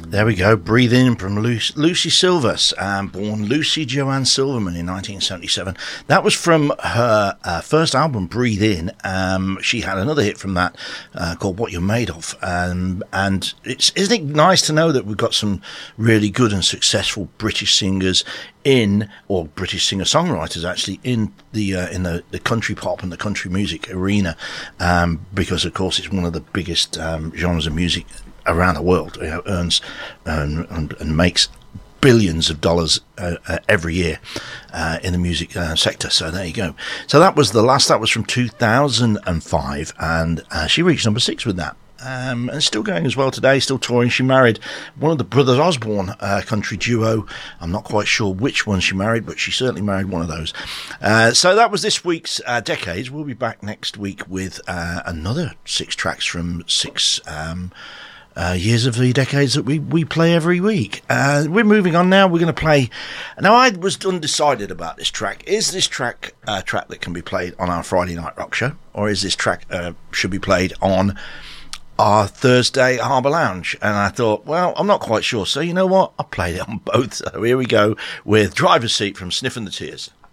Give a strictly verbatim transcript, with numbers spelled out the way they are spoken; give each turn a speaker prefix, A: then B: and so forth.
A: There we go. Breathe In from Lucy, Lucy Silver, um, born Lucy Joanne Silverman in nineteen seventy-seven. That was from her uh, first album, Breathe In. Um, she had another hit from that uh, called What You're Made Of. Um, and it's, isn't it nice to know that we've got some really good and successful British singers in, or British singer-songwriters actually, in the uh, in the, the country pop and the country music arena, um, because of course it's one of the biggest um, genres of music around the world. You know, earns um, and, and makes billions of dollars uh, uh, every year uh, in the music uh, sector. So there you go. So that was the last. That was from two thousand five, and uh, she reached number six with that. Um, and still going as well today, still touring. She married one of the Brothers Osborne uh, country duo. I'm not quite sure which one she married, but she certainly married one of those. Uh, so that was this week's uh, Decades. We'll be back next week with uh, another six tracks from six um, uh, years of the decades that we, we play every week. Uh, we're moving on now. We're going to play... Now, I was undecided about this track. Is this track a track that can be played on our Friday Night Rock show? Or is this track uh, should be played on our Thursday Harbour Lounge? And I thought, well, I'm not quite sure. So you know what? I played it on both. So here we go with Driver's Seat from Sniffing the Tears.